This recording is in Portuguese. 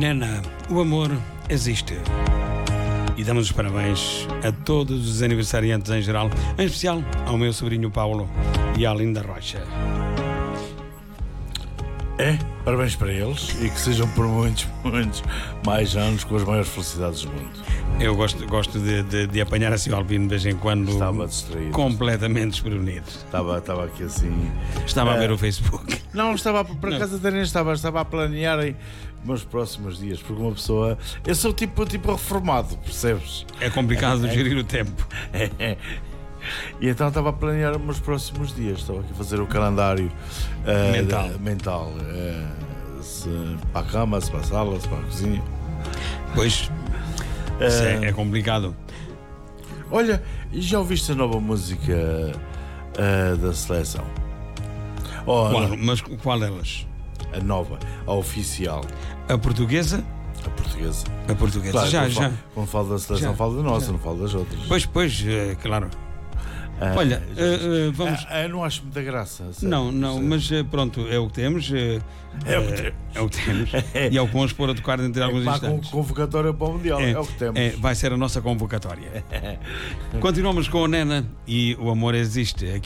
Nena, o amor existe. E damos os parabéns a todos os aniversariantes em geral, em especial ao meu sobrinho Paulo e à Linda Rocha. Parabéns para eles e que sejam por muitos, muitos mais anos com as maiores felicidades do mundo. Eu gosto de apanhar assim o Albino de vez em quando. Estava distraído. Completamente desprevenido. Estava aqui assim. Estava a ver o Facebook. Não, estava por acaso até nem estava a planear meus próximos dias, porque uma pessoa. Eu sou tipo reformado, percebes? É complicado gerir o tempo. E então estava a planear os meus próximos dias. Estava aqui a fazer o calendário mental. Se para a cama, se para a sala, se para a cozinha. Pois, isso é complicado. Olha, já ouviste a nova música da seleção? Mas qual delas? A nova, a oficial. A portuguesa? A portuguesa. A portuguesa, Claro, já. Quando falo da seleção, falo da nossa, não falo das outras. Pois, claro. Olha, vamos. Eu não acho muita graça. Não, mas pronto, é o que temos. É o que temos. E é o que vamos pôr a tocar dentro de alguns instantes. Com convocatória para o Mundial, é o que temos. Vai ser a nossa convocatória. Continuamos com a Nena e o amor existe.